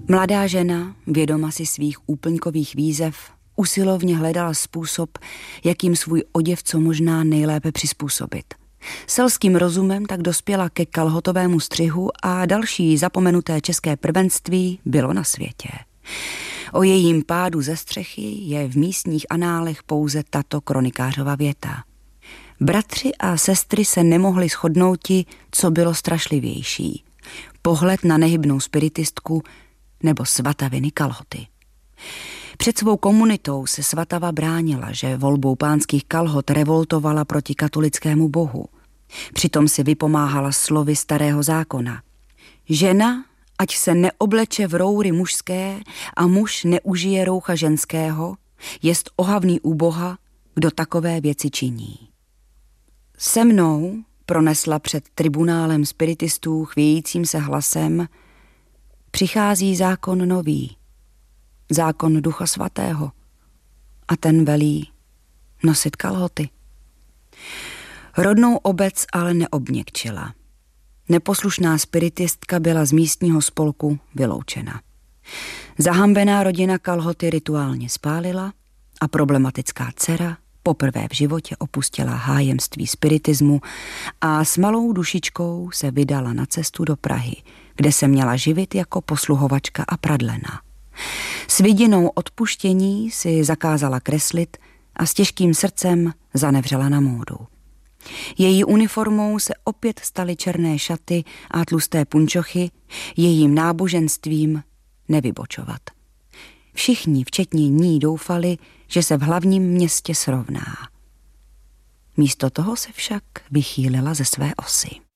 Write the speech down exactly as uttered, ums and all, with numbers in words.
Mladá žena, vědoma si svých úplňkových výzev, usilovně hledala způsob, jakým svůj oděv co možná nejlépe přizpůsobit. Selským rozumem tak dospěla ke kalhotovému střihu a další zapomenuté české prvenství bylo na světě. O jejím pádu ze střechy je v místních análech pouze tato kronikářova věta. Bratři a sestry se nemohli shodnouti, co bylo strašlivější. Pohled na nehybnou spiritistku nebo svataviny kalhoty. Před svou komunitou se Svatava bránila, že volbou pánských kalhot revoltovala proti katolickému bohu. Přitom si vypomáhala slovy starého zákona. Žena, ať se neobleče v roury mužské a muž neužije roucha ženského, jest ohavný u Boha, kdo takové věci činí. Se mnou pronesla před tribunálem spiritistů chvějícím se hlasem, přichází zákon nový, zákon Ducha Svatého, a ten velí nosit kalhoty. Rodnou obec ale neobněkčila. Neposlušná spiritistka byla z místního spolku vyloučena. Zahambená rodina kalhoty rituálně spálila a problematická dcera poprvé v životě opustila hájemství spiritismu a s malou dušičkou se vydala na cestu do Prahy, kde se měla živit jako posluhovačka a pradlena. S vidinou odpuštění si zakázala kreslit a s těžkým srdcem zanevřela na módu. Její uniformou se opět staly černé šaty a tlusté punčochy, jejím náboženstvím nevybočovat. Všichni, včetně ní, doufali, že se v hlavním městě srovná. Místo toho se však vychýlila ze své osy.